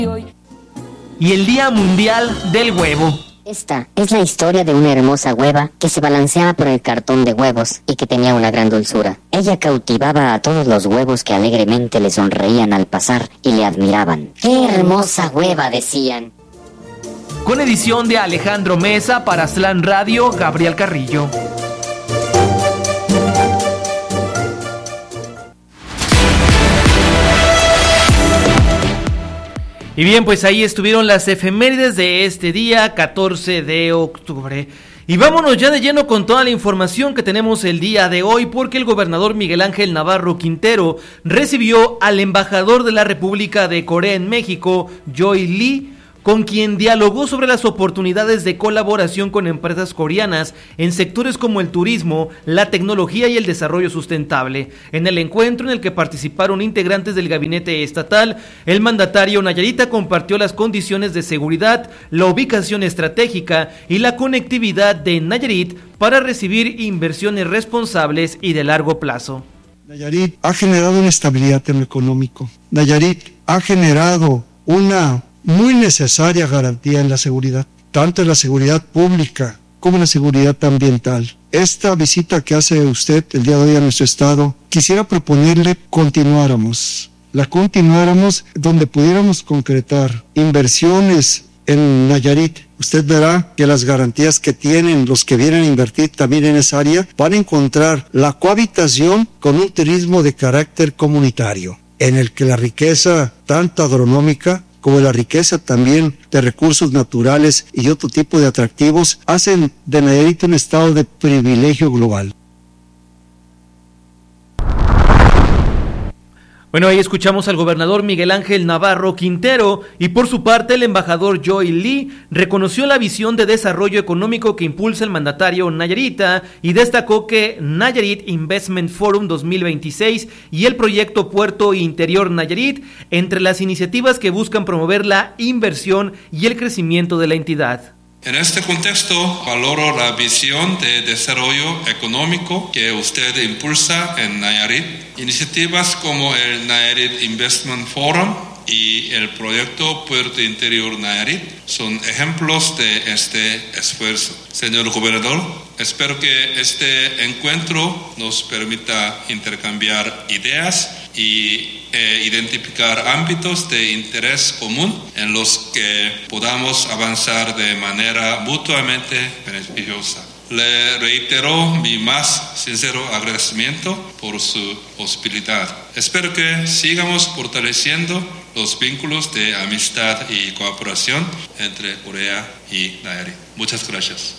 Y el Día Mundial del Huevo. Esta es la historia de una hermosa hueva que se balanceaba por el cartón de huevos y que tenía una gran dulzura. Ella cautivaba a todos los huevos que alegremente le sonreían al pasar y le admiraban. ¡Qué hermosa hueva!, decían. Con edición de Alejandro Mesa para Aztlán Radio, Gabriel Carrillo. Y bien, pues ahí estuvieron las efemérides de este día, 14 de octubre. Y vámonos ya de lleno con toda la información que tenemos el día de hoy, porque el gobernador Miguel Ángel Navarro Quintero recibió al embajador de la República de Corea en México, Joy Lee, con quien dialogó sobre las oportunidades de colaboración con empresas coreanas en sectores como el turismo, la tecnología y el desarrollo sustentable. En el encuentro, en el que participaron integrantes del gabinete estatal, el mandatario nayarita compartió las condiciones de seguridad, la ubicación estratégica y la conectividad de Nayarit para recibir inversiones responsables y de largo plazo. Nayarit ha generado una estabilidad en lo económico. Nayarit ha generado una muy necesaria garantía en la seguridad, tanto en la seguridad pública como en la seguridad ambiental. Esta visita que hace usted el día de hoy a nuestro estado, quisiera proponerle la continuáramos donde pudiéramos concretar inversiones en Nayarit. Usted verá que las garantías que tienen los que vienen a invertir también en esa área van a encontrar la cohabitación con un turismo de carácter comunitario, en el que la riqueza tanto agronómica como la riqueza también de recursos naturales y otro tipo de atractivos, hacen de Nayarit un estado de privilegio global. Bueno, ahí escuchamos al gobernador Miguel Ángel Navarro Quintero y por su parte el embajador Joy Lee reconoció la visión de desarrollo económico que impulsa el mandatario nayarita y destacó que Nayarit Investment Forum 2026 y el proyecto Puerto Interior Nayarit entre las iniciativas que buscan promover la inversión y el crecimiento de la entidad. En este contexto, valoro la visión de desarrollo económico que usted impulsa en Nayarit. Iniciativas como el Nayarit Investment Forum y el proyecto Puerto Interior Nayarit son ejemplos de este esfuerzo. Señor gobernador, espero que este encuentro nos permita intercambiar ideas y identificar ámbitos de interés común en los que podamos avanzar de manera mutuamente beneficiosa. Le reitero mi más sincero agradecimiento por su hospitalidad. Espero que sigamos fortaleciendo los vínculos de amistad y cooperación entre Corea y Nayarit. Muchas gracias.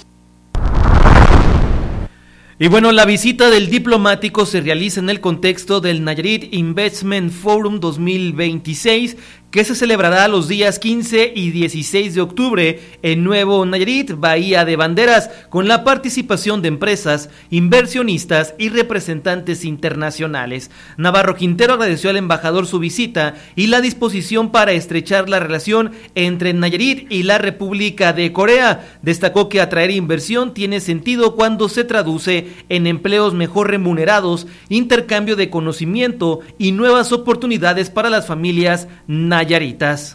Y bueno, la visita del diplomático se realiza en el contexto del Nayarit Investment Forum 2026, que se celebrará los días 15 y 16 de octubre en Nuevo Nayarit, Bahía de Banderas, con la participación de empresas, inversionistas y representantes internacionales. Navarro Quintero agradeció al embajador su visita y la disposición para estrechar la relación entre Nayarit y la República de Corea. Destacó que atraer inversión tiene sentido cuando se traduce en empleos mejor remunerados, intercambio de conocimiento y nuevas oportunidades para las familias nayaritas.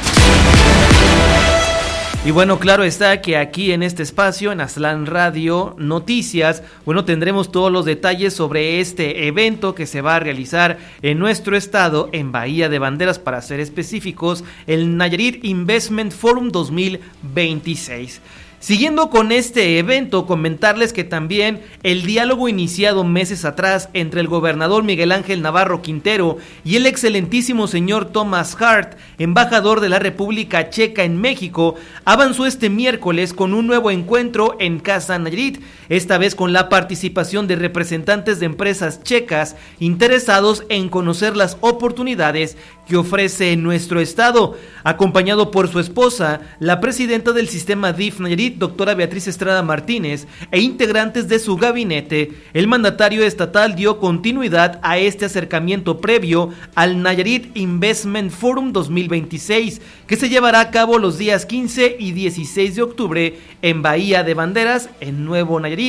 Y bueno, claro está que aquí en este espacio, en Aztlán Radio Noticias, bueno, tendremos todos los detalles sobre este evento que se va a realizar en nuestro estado, en Bahía de Banderas, para ser específicos, el Nayarit Investment Forum 2026. Siguiendo con este evento, comentarles que también el diálogo iniciado meses atrás entre el gobernador Miguel Ángel Navarro Quintero y el excelentísimo señor Thomas Hart, embajador de la República Checa en México, avanzó este miércoles con un nuevo encuentro en Casa Nayarit, esta vez con la participación de representantes de empresas checas interesados en conocer las oportunidades que ofrece nuestro estado. Acompañado por su esposa, la presidenta del sistema DIF Nayarit, doctora Beatriz Estrada Martínez, e integrantes de su gabinete, el mandatario estatal dio continuidad a este acercamiento previo al Nayarit Investment Forum 2026, que se llevará a cabo los días 15 y 16 de octubre en Bahía de Banderas, en Nuevo Nayarit.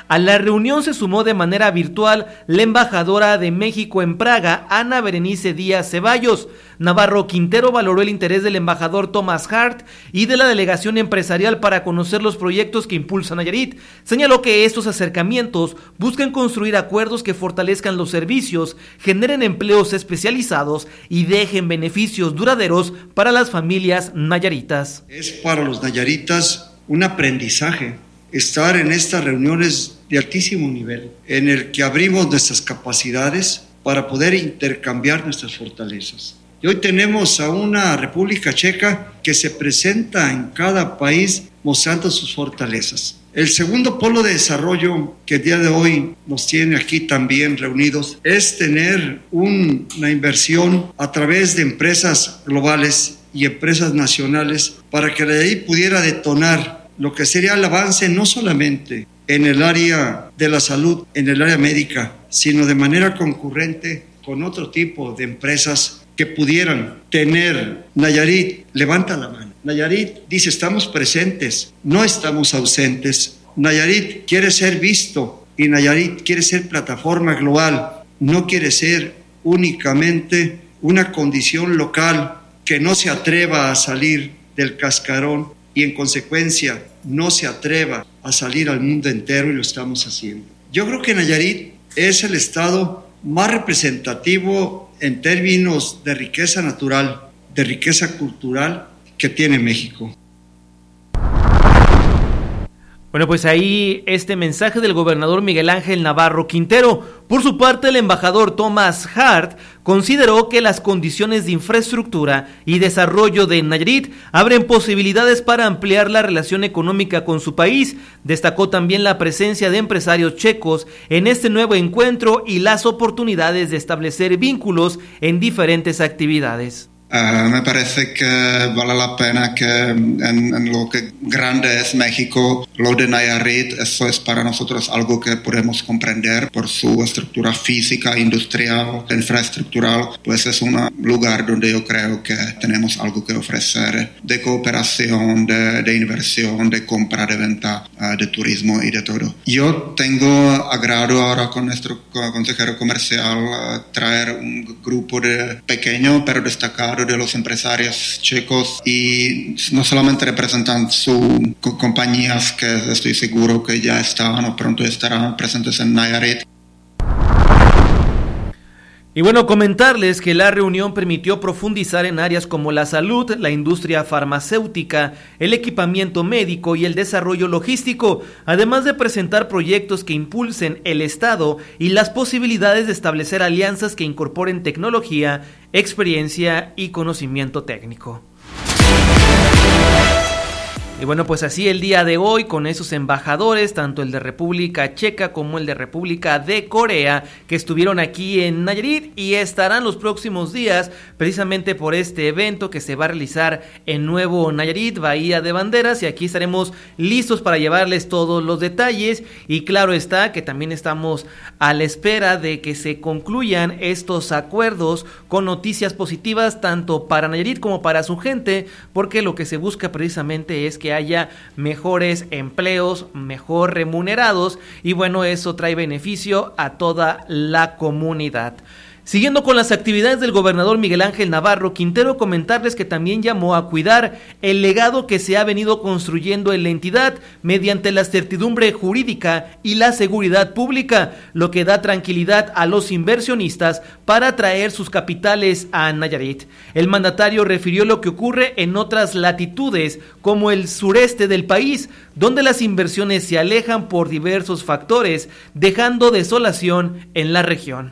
A la reunión se sumó de manera virtual la embajadora de México en Praga, Ana Berenice Díaz Ceballos. Navarro Quintero valoró el interés del embajador Thomas Hart y de la delegación empresarial para conocer los proyectos que impulsa Nayarit. Señaló que estos acercamientos buscan construir acuerdos que fortalezcan los servicios, generen empleos especializados y dejen beneficios duraderos para las familias nayaritas. Es para los nayaritas un aprendizaje estar en estas reuniones de altísimo nivel, en el que abrimos nuestras capacidades para poder intercambiar nuestras fortalezas. Y hoy tenemos a una República Checa que se presenta en cada país mostrando sus fortalezas. El segundo polo de desarrollo que el día de hoy nos tiene aquí también reunidos es tener una inversión a través de empresas globales y empresas nacionales para que de ahí pudiera detonar lo que sería el avance no solamente en el área de la salud, en el área médica, sino de manera concurrente con otro tipo de empresas que pudieran tener. Nayarit levanta la mano. Nayarit dice: estamos presentes, no estamos ausentes. Nayarit quiere ser visto y Nayarit quiere ser plataforma global, no quiere ser únicamente una condición local que no se atreva a salir del cascarón y en consecuencia no se atreva a salir al mundo entero, y lo estamos haciendo. Yo creo que Nayarit es el estado más representativo en términos de riqueza natural, de riqueza cultural que tiene México. Bueno, pues ahí este mensaje del gobernador Miguel Ángel Navarro Quintero. Por su parte, el embajador Thomas Hart consideró que las condiciones de infraestructura y desarrollo de Nayarit abren posibilidades para ampliar la relación económica con su país. Destacó también la presencia de empresarios checos en este nuevo encuentro y las oportunidades de establecer vínculos en diferentes actividades. Me parece que vale la pena que en lo que grande es México, lo de Nayarit, eso es para nosotros algo que podemos comprender por su estructura física, industrial, infraestructural, pues es un lugar donde yo creo que tenemos algo que ofrecer de cooperación, de inversión, de compra, de venta, de turismo y de todo. Yo tengo agrado ahora con nuestro consejero comercial traer un grupo de pequeño pero destacado de los empresarios checos, y no solamente representan sus compañías que estoy seguro que ya estaban o pronto estarán presentes en Nayarit. Y bueno, comentarles que la reunión permitió profundizar en áreas como la salud, la industria farmacéutica, el equipamiento médico y el desarrollo logístico, además de presentar proyectos que impulsen el Estado y las posibilidades de establecer alianzas que incorporen tecnología, experiencia y conocimiento técnico. Y bueno, pues así el día de hoy con esos embajadores, tanto el de República Checa como el de República de Corea, que estuvieron aquí en Nayarit y estarán los próximos días precisamente por este evento que se va a realizar en Nuevo Nayarit, Bahía de Banderas, y aquí estaremos listos para llevarles todos los detalles. Y claro está que también estamos a la espera de que se concluyan estos acuerdos con noticias positivas tanto para Nayarit como para su gente, porque lo que se busca precisamente es que haya mejores empleos, mejor remunerados, y bueno, eso trae beneficio a toda la comunidad. Siguiendo con las actividades del gobernador Miguel Ángel Navarro Quintero, comentarles que también llamó a cuidar el legado que se ha venido construyendo en la entidad mediante la certidumbre jurídica y la seguridad pública, lo que da tranquilidad a los inversionistas para traer sus capitales a Nayarit. El mandatario refirió lo que ocurre en otras latitudes, como el sureste del país, donde las inversiones se alejan por diversos factores, dejando desolación en la región.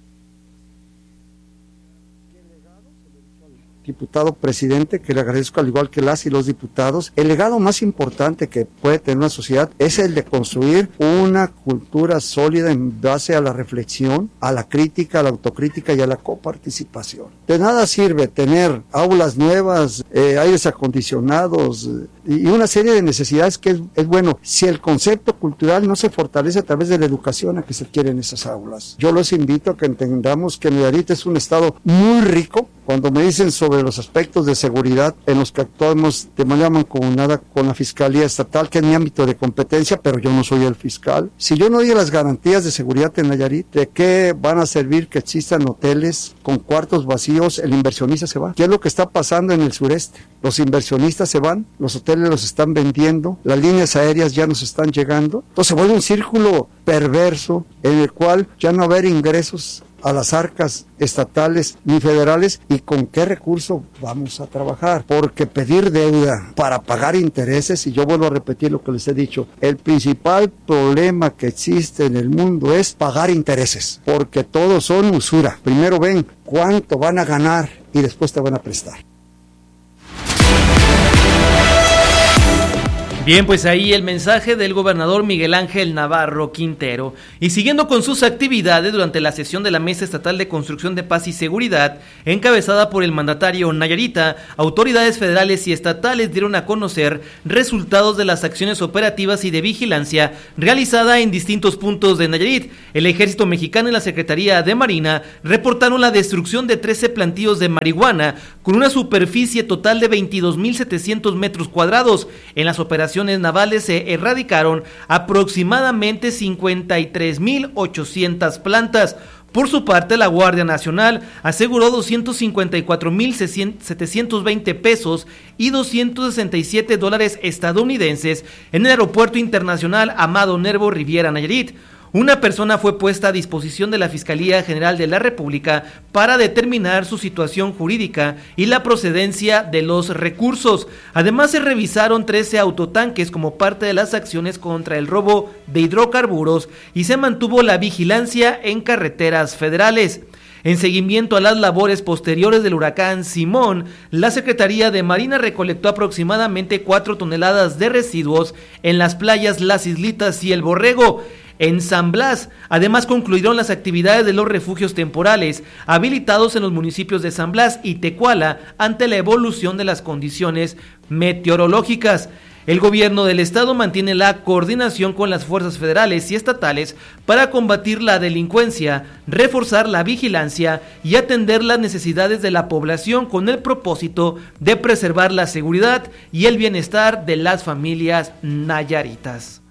Diputado presidente, que le agradezco al igual que las y los diputados. El legado más importante que puede tener una sociedad es el de construir una cultura sólida en base a la reflexión, a la crítica, a la autocrítica y a la coparticipación. De nada sirve tener aulas nuevas, aires acondicionados, y una serie de necesidades que es bueno. Si el concepto cultural no se fortalece a través de la educación a que se quiere en esas aulas. Yo los invito a que entendamos que Nayarit es un estado muy rico. Cuando me dicen sobre los aspectos de seguridad en los que actuamos de manera mancomunada con la Fiscalía Estatal, que es mi ámbito de competencia, pero yo no soy el fiscal. Si yo no doy las garantías de seguridad en Nayarit, ¿de qué van a servir que existan hoteles con cuartos vacíos? El inversionista se va. ¿Qué es lo que está pasando en el sureste? Los inversionistas se van, los hoteles los están vendiendo, las líneas aéreas ya nos están llegando. Entonces se vuelve un círculo perverso en el cual ya no va a haber ingresos a las arcas estatales ni federales. ¿Y con qué recurso vamos a trabajar? Porque pedir deuda para pagar intereses, y yo vuelvo a repetir lo que les he dicho, el principal problema que existe en el mundo es pagar intereses, porque todos son usura. Primero ven cuánto van a ganar y después te van a prestar. Bien, pues ahí el mensaje del gobernador Miguel Ángel Navarro Quintero. Y siguiendo con sus actividades durante la sesión de la Mesa Estatal de Construcción de Paz y Seguridad, encabezada por el mandatario nayarita, autoridades federales y estatales dieron a conocer resultados de las acciones operativas y de vigilancia realizada en distintos puntos de Nayarit. El Ejército Mexicano y la Secretaría de Marina reportaron la destrucción de 13 plantíos de marihuana con una superficie total de 22.700 metros cuadrados. En las operaciones navales se erradicaron aproximadamente 53.800 plantas. Por su parte, la Guardia Nacional aseguró 254.720 pesos y $267 estadounidenses en el Aeropuerto Internacional Amado Nervo Riviera Nayarit. Una persona fue puesta a disposición de la Fiscalía General de la República para determinar su situación jurídica y la procedencia de los recursos. Además, se revisaron 13 autotanques como parte de las acciones contra el robo de hidrocarburos y se mantuvo la vigilancia en carreteras federales. En seguimiento a las labores posteriores del huracán Simón, la Secretaría de Marina recolectó aproximadamente 4 toneladas de residuos en las playas Las Islitas y El Borrego. En San Blas, además concluyeron las actividades de los refugios temporales habilitados en los municipios de San Blas y Tecuala ante la evolución de las condiciones meteorológicas. El gobierno del estado mantiene la coordinación con las fuerzas federales y estatales para combatir la delincuencia, reforzar la vigilancia y atender las necesidades de la población con el propósito de preservar la seguridad y el bienestar de las familias nayaritas.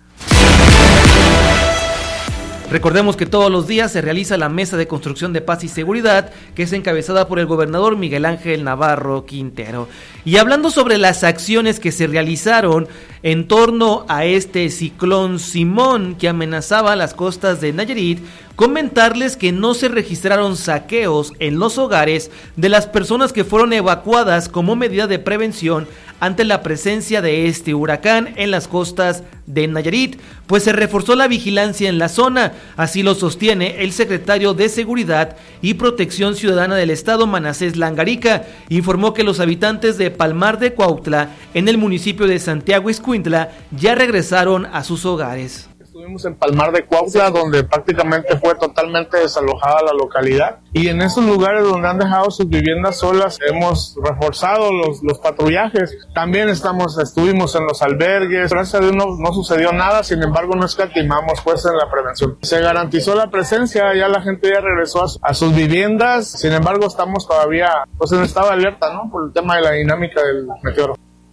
Recordemos que todos los días se realiza la Mesa de Construcción de Paz y Seguridad, que es encabezada por el gobernador Miguel Ángel Navarro Quintero. Y hablando sobre las acciones que se realizaron en torno a este ciclón Simón que amenazaba las costas de Nayarit, comentarles que no se registraron saqueos en los hogares de las personas que fueron evacuadas como medida de prevención ante la presencia de este huracán en las costas de Nayarit, pues se reforzó la vigilancia en la zona. Así lo sostiene el secretario de Seguridad y Protección Ciudadana del Estado, Manasés Langarica. Informó que los habitantes de Palmar de Cuautla, en el municipio de Santiago Ixcuintla, ya regresaron a sus hogares. Estuvimos en Palmar de Cuautla, donde prácticamente fue totalmente desalojada la localidad, y en esos lugares donde han dejado sus viviendas solas hemos reforzado los patrullajes. También estuvimos en los albergues. Gracias a Dios no sucedió nada, sin embargo no escatimamos pues en la prevención. Se garantizó la presencia, ya la gente ya regresó a sus viviendas, sin embargo estamos todavía pues en estado de alerta, ¿no?, por el tema de la dinámica del meteoro.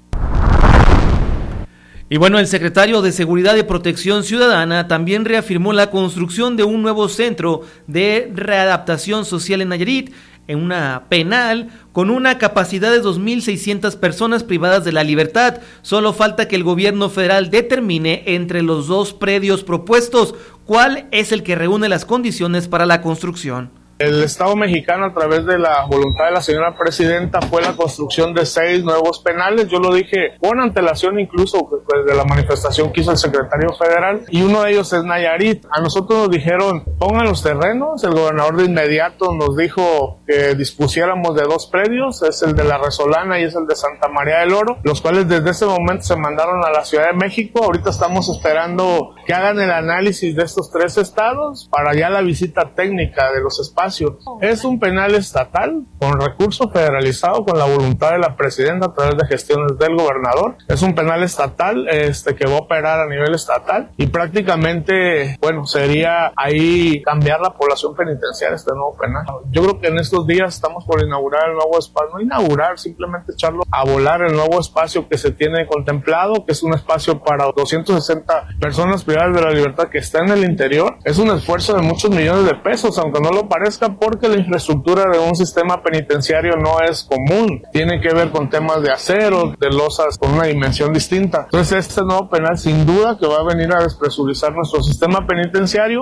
Y bueno, el secretario de Seguridad y Protección Ciudadana también reafirmó la construcción de un nuevo centro de readaptación social en Nayarit, en una penal con una capacidad de 2.600 personas privadas de la libertad. Solo falta que el gobierno federal determine entre los dos predios propuestos cuál es el que reúne las condiciones para la construcción. El Estado mexicano, a través de la voluntad de la señora presidenta, fue la construcción de 6 nuevos penales. Yo lo dije con antelación, incluso pues, de la manifestación que hizo el secretario federal, y uno de ellos es Nayarit. A nosotros nos dijeron, pongan los terrenos. El gobernador de inmediato nos dijo que dispusiéramos de 2 predios, es el de La Resolana y es el de Santa María del Oro, los cuales desde ese momento se mandaron a la Ciudad de México. Ahorita estamos esperando que hagan el análisis de estos 3 estados para ya la visita técnica de los espacios espacio. Es un penal estatal con recurso federalizado con la voluntad de la presidenta a través de gestiones del gobernador. Es un penal estatal que va a operar a nivel estatal y prácticamente, sería ahí cambiar la población penitenciaria este nuevo penal. Yo creo que en estos días estamos por inaugurar el nuevo espacio, no inaugurar, simplemente echarlo a volar, el nuevo espacio que se tiene contemplado, que es un espacio para 260 personas privadas de la libertad que está en el interior. Es un esfuerzo de muchos millones de pesos, aunque no lo parezca, porque la infraestructura de un sistema penitenciario no es común. Tiene que ver con temas de acero, de losas con una dimensión distinta. Entonces este nuevo penal sin duda que va a venir a despresurizar nuestro sistema penitenciario.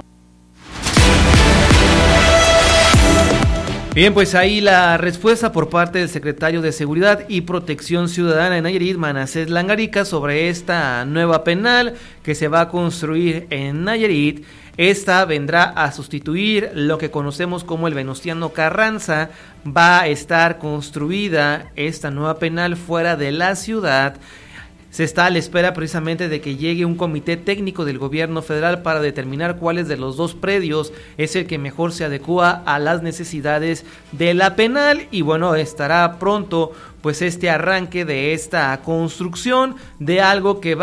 Bien, pues ahí la respuesta por parte del secretario de Seguridad y Protección Ciudadana en Nayarit, Manasés Langarica, sobre esta nueva penal que se va a construir en Nayarit. Esta vendrá a sustituir lo que conocemos como el Venustiano Carranza. Va a estar construida esta nueva penal fuera de la ciudad. Se está a la espera precisamente de que llegue un comité técnico del gobierno federal para determinar cuáles de los dos predios es el que mejor se adecua a las necesidades de la penal. Y estará pronto pues este arranque de esta construcción de algo que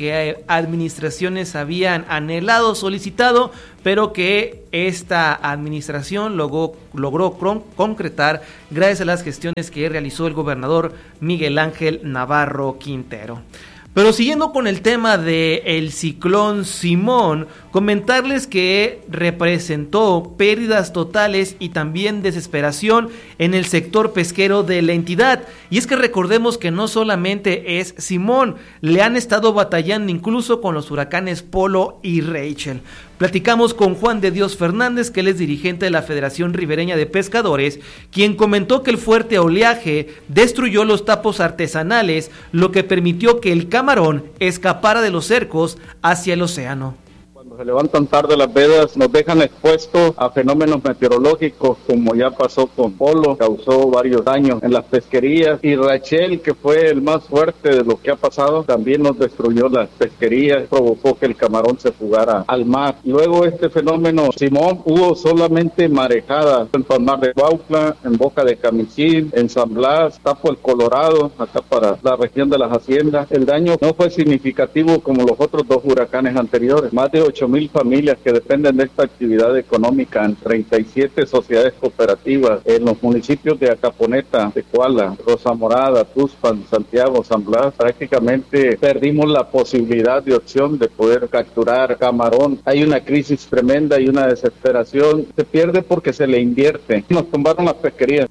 administraciones habían anhelado, solicitado, pero que esta administración logró concretar gracias a las gestiones que realizó el gobernador Miguel Ángel Navarro Quintero. Pero siguiendo con el tema del ciclón Simón, comentarles que representó pérdidas totales y también desesperación en el sector pesquero de la entidad. Y es que recordemos que no solamente es Simón, le han estado batallando incluso con los huracanes Polo y Rachel. Platicamos con Juan de Dios Fernández, que él es dirigente de la Federación Ribereña de Pescadores, quien comentó que el fuerte oleaje destruyó los tapos artesanales, lo que permitió que el camarón escapara de los cercos hacia el océano. Cuando se levantan tarde las vedas, nos dejan expuestos a fenómenos meteorológicos, como ya pasó con Polo, causó varios daños en las pesquerías, y Rachel, que fue el más fuerte de lo que ha pasado, también nos destruyó las pesquerías, provocó que el camarón se fugara al mar. Luego este fenómeno Simón, hubo solamente marejadas en Palmar de Cuautla, en Boca de Camichín, en San Blas, Tapo el Colorado, acá para la región de las haciendas. El daño no fue significativo como los otros dos huracanes anteriores. Más de 8,000 familias que dependen de esta actividad económica en 37 sociedades cooperativas en los municipios de Acaponeta, Tecuala, Rosa Morada, Tuxpan, Santiago, San Blas. Prácticamente perdimos la posibilidad de opción de poder capturar camarón. Hay una crisis tremenda y una desesperación. Se pierde porque se le invierte. Nos tumbaron las pesquerías.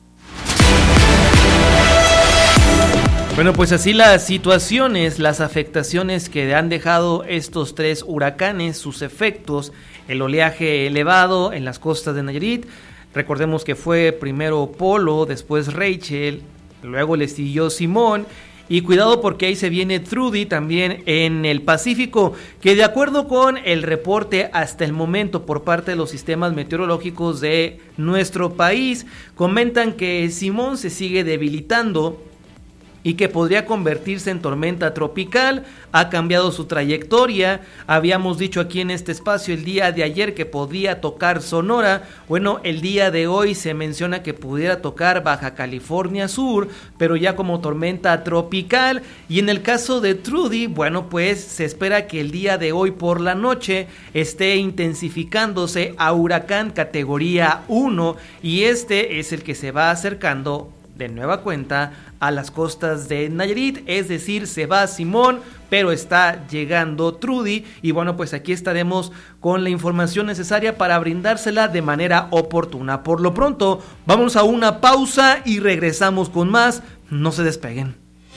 Bueno, pues así las situaciones, las afectaciones que han dejado estos tres huracanes, sus efectos, el oleaje elevado en las costas de Nayarit. Recordemos que fue primero Polo, después Rachel, luego le siguió Simón. Y cuidado porque ahí se viene Trudy también en el Pacífico, que de acuerdo con el reporte hasta el momento por parte de los sistemas meteorológicos de nuestro país, comentan que Simón se sigue debilitando y que podría convertirse en tormenta tropical. Ha cambiado su trayectoria. Habíamos dicho aquí en este espacio el día de ayer que podía tocar Sonora. Bueno, el día de hoy se menciona que pudiera tocar Baja California Sur, pero ya como tormenta tropical. Y en el caso de Trudy, bueno, pues se espera que el día de hoy por la noche esté intensificándose a huracán categoría 1, y este es el que se va acercando de nueva cuenta a las costas de Nayarit, es decir, se va Simón, pero está llegando Trudy, y bueno, pues aquí estaremos con la información necesaria para brindársela de manera oportuna. Por lo pronto, vamos a una pausa y regresamos con más. No se despeguen.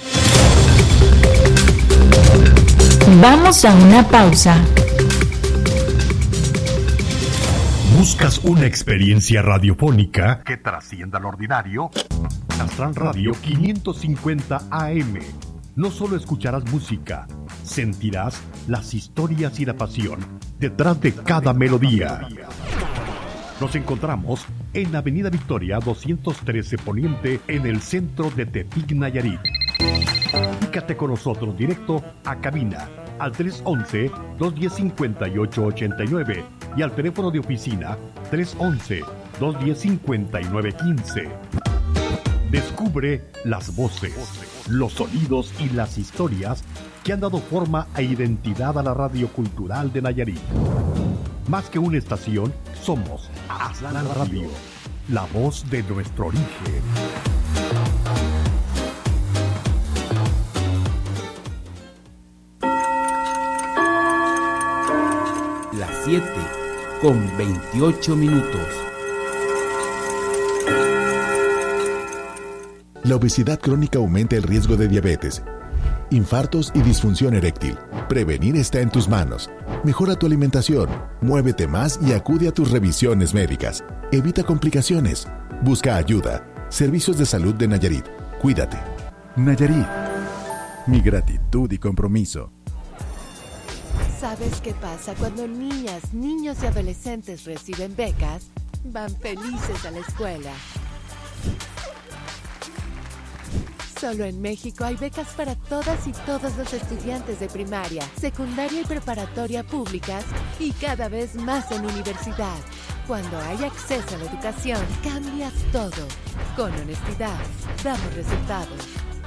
Vamos a una pausa. ¿Buscas una experiencia radiofónica que trascienda lo ordinario? Aztlán Radio 550 AM. No solo escucharás música, sentirás las historias y la pasión detrás de cada melodía. Nos encontramos en Avenida Victoria 213 Poniente, en el centro de Tepic, Nayarit. Comunícate con nosotros directo a cabina al 311-210-5889 y al teléfono de oficina 210-5915. Descubre las voces, los sonidos y las historias que han dado forma e identidad a la radio cultural de Nayarit. Más que una estación, somos Aztlán Radio, la voz de nuestro origen. Las 7:28. La obesidad crónica aumenta el riesgo de diabetes, infartos y disfunción eréctil. Prevenir está en tus manos. Mejora tu alimentación, muévete más y acude a tus revisiones médicas. Evita complicaciones. Busca ayuda. Servicios de Salud de Nayarit. Cuídate. Nayarit. Mi gratitud y compromiso. ¿Sabes qué pasa cuando niñas, niños y adolescentes reciben becas? Van felices a la escuela. Solo en México hay becas para todas y todos los estudiantes de primaria, secundaria y preparatoria públicas y cada vez más en universidad. Cuando hay acceso a la educación, cambias todo. Con honestidad, damos resultados.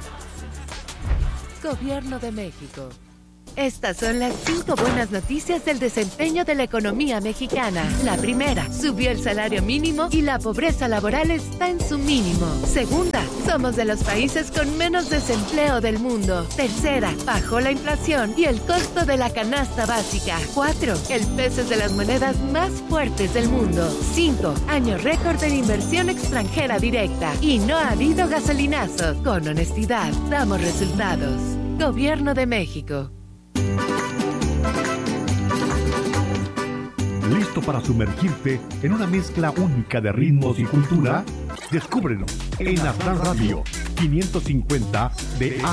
Gobierno de México. Estas son las 5 buenas noticias del desempeño de la economía mexicana. La primera, subió el salario mínimo y la pobreza laboral está en su mínimo. Segunda, somos de los países con menos desempleo del mundo. Tercera, bajó la inflación y el costo de la canasta básica. 4, el peso es de las monedas más fuertes del mundo. 5, año récord de inversión extranjera directa. Y no ha habido gasolinazos. Con honestidad, damos resultados. Gobierno de México. ¿Listo para sumergirte en una mezcla única de ritmos y cultura? Descúbrenos en Aztlán Radio 550 de